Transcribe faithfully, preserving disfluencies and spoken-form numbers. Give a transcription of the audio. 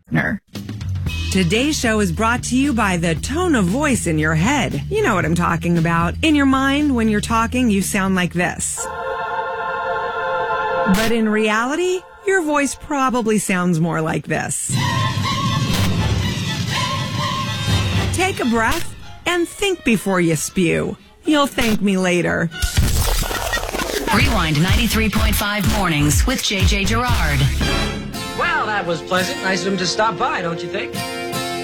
partner. Today's show is brought to you by the tone of voice in your head. You know what I'm talking about. In your mind, when you're talking, you sound like this. But in reality, your voice probably sounds more like this. Take a breath and think before you spew. You'll thank me later. Rewind ninety-three point five mornings with J J Gerard. Well, that was pleasant. Nice of him to stop by, don't you think?